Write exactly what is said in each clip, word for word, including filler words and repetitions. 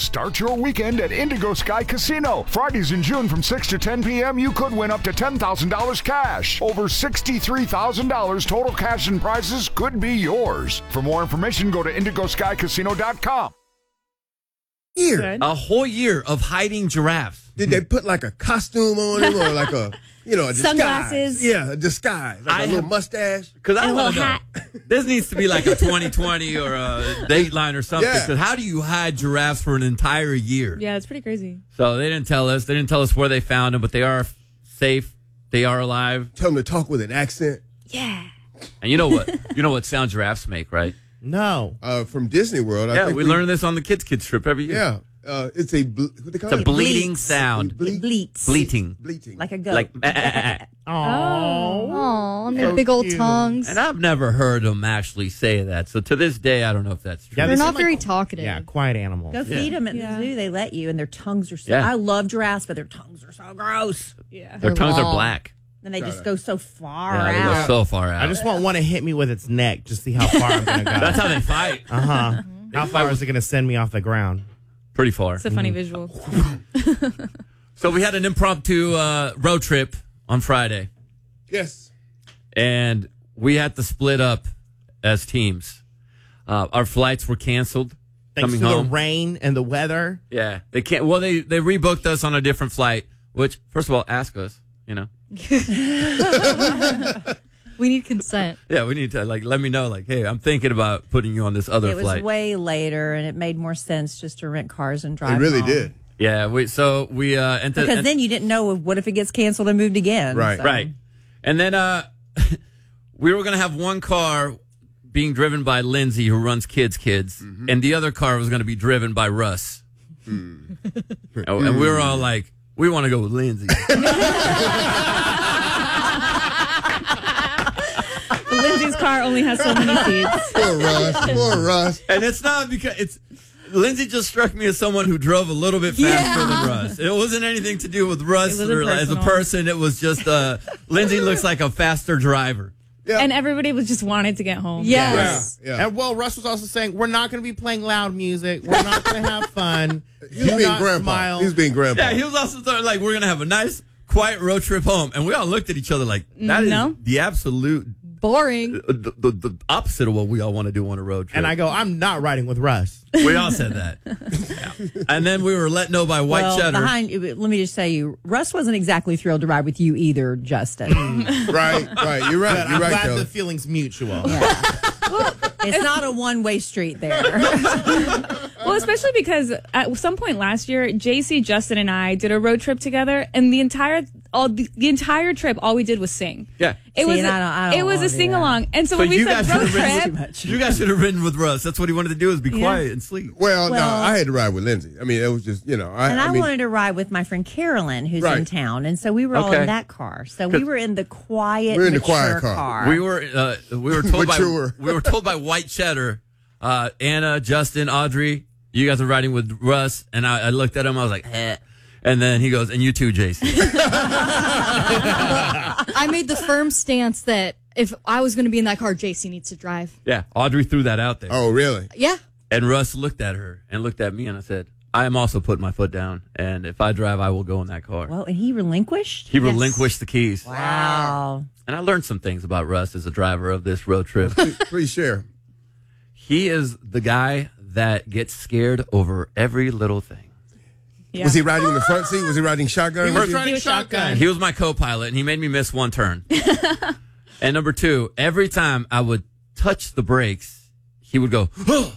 Start your weekend at Indigo Sky Casino. Fridays in June from six to ten p.m. you could win up to ten thousand dollars cash. Over sixty-three thousand dollars total cash and prizes could be yours. For more information, go to indigo sky casino dot com. Year. A whole year of hiding giraffes. Did they put like a costume on him or like a, you know, a disguise? Sunglasses. Yeah, a disguise. Like I a little have- mustache. Because I And a want to little know. hat. This needs to be like a twenty twenty or a Dateline or something. Yeah. Because how do you hide giraffes for an entire year? Yeah, it's pretty crazy. So they didn't tell us. They didn't tell us where they found them, but they are safe. They are alive. Tell him to talk with an accent. Yeah. And you know what? You know what sound giraffes make, right? No. Uh, from Disney World. I Yeah, think we learn this on the Kids Kids trip every year. Yeah. Uh, it's a, ble- what they call It's a it? bleating bleats. sound. Ble- It bleats. Bleating. Bleating. Like a goat. Like, eh, eh, eh, eh. Oh. Oh, and their So big old cute. tongues. And I've never heard them actually say that. So to this day, I don't know if that's true. Yeah, They're they not seem like- very talkative. Yeah, quiet animals. Go feed them at Yeah. the zoo. They let you, and their tongues are so. Yeah. I love giraffes, but their tongues are so gross. Yeah. Their They're tongues are long. black. And they just go so far Yeah, they go out. so far out. I just want one to hit me with its neck, just see how far I'm going to go. That's how they fight. Uh huh. How far is it going to send me off the ground? Pretty far. It's a funny visual. So we had an impromptu uh, road trip on Friday, Yes. and we had to split up as teams. Uh, our flights were canceled. Thanks coming to home. the rain and the weather. Yeah, they can't. Well, they they rebooked us on a different flight. Which, first of all, ask us. You know. We need consent. Yeah, we need to like let me know. Like, hey, I'm thinking about putting you on this other It was flight. way later, and it made more sense just to rent cars and drive. It really home. did. yeah, we so we uh and Because and, then you didn't know what if it gets canceled and moved again. Right. so. right, and then uh we were gonna have one car being driven by Lindsay, who runs Kids Kids, Mm-hmm. and the other car was gonna be driven by Russ. Mm. Oh, and we were all like, we want to go with Lindsay. Lindsay's car only has so many seats. Poor Russ. Poor Russ. And it's not because it's Lindsay just struck me as someone who drove a little bit faster Yeah. than Russ. It wasn't anything to do with Russ It wasn't or as a personal. person. It was just uh, Lindsay looks like a faster driver. Yeah. And everybody was just wanted to get home. Yes. Yeah. Yeah. And well, Russ was also saying, we're not going to be playing loud music. We're not going to have fun. He was Do being not grandpa. smile. He was being grandpa. Yeah, he was also th- like, we're gonna have a nice, quiet road trip home, and we all looked at each other like that is No. the absolute Boring. uh, the, the, the opposite of what we all want to do on a road trip. And I go, I'm not riding with Russ. we all said that. Yeah. And then we were let know by White Well, Cheddar. behind, let me just say you, Russ wasn't exactly thrilled to ride with you either, Justin. Right, right. You're right. But You're I'm right, glad Kelly. the feeling's mutual. It's not a one-way street there. Well, especially because at some point last year, J C, Justin, and I did a road trip together, and the entire all the, the entire trip, all we did was sing. Yeah. It See, was and a, I don't- I don't it was wanna a do sing along, and so But when we you said guys road should have trip, ridden. You guys should have ridden with Russ. That's what he wanted to do is be quiet and sleep. Well, no, Well- I had to ride with Lindsay. I mean, it was just, you know. I, And I, I mean, wanted to ride with my friend Carolyn, who's Right. in town, and so we were all Okay. in that car. So we were in the quiet, We're in the mature quiet car. We were uh, we were told by Mature. we were told by White Cheddar, uh, Anna, Justin, Audrey, you guys are riding with Russ, and I, I looked at him. I was like, eh. And then he goes, and you too, Jason. I made the firm stance that if I was going to be in that car, J C needs to drive. Yeah, Audrey threw that out there, Oh, really? Yeah. and Russ looked at her and looked at me, and I said, I am also putting my foot down, and if I drive, I will go in that car. Well, and he relinquished? He relinquished the keys, Wow. and I learned some things about Russ as a driver of this road trip. Please share. He is the guy that gets scared over every little thing. yeah. Was he riding in the front seat? Was he riding shotgun? He with was you? riding was shotgun. shotgun. He was my co-pilot, and he made me miss one turn. And number two, every time I would touch the brakes, he would go,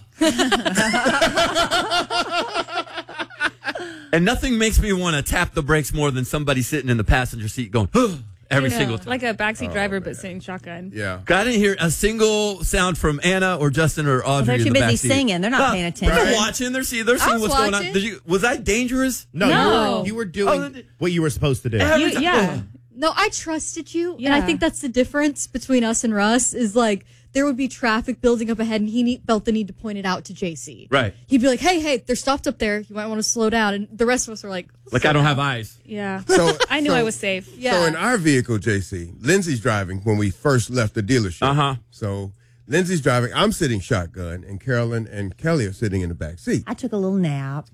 and nothing makes me want to tap the brakes more than somebody sitting in the passenger seat going, every Yeah, single time. like a backseat driver, but sitting shotgun. Yeah. I didn't hear a single sound from Anna or Justin or Audrey they're in too the busy backseat. singing. They're not Uh, paying attention. They're watching. They're seeing. They're seeing was what's going on. watching. Did you? Was I dangerous? No, No. You, were, you were doing Oh, th- what you were supposed to do. Every You- time- yeah. No, I trusted you. And Yeah. I think that's the difference between us and Russ is like there would be traffic building up ahead and he need, felt the need to point it out to J C. Right. He'd be like, hey, hey, they're stopped up there. You might want to slow down. And the rest of us are like, Like I don't have eyes. Yeah. So I knew so- I was safe. yeah. So in our vehicle, J C, Lindsay's driving when we first left the dealership. Uh-huh. So Lindsay's driving. I'm sitting shotgun, and Carolyn and Kelly are sitting in the back seat. I took a little nap.